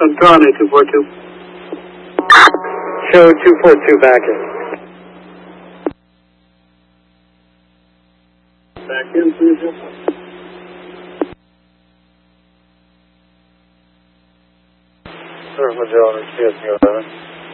Subtronic 242. Show 242 back in. Back in, please. Sir, Magellan, CSU 11.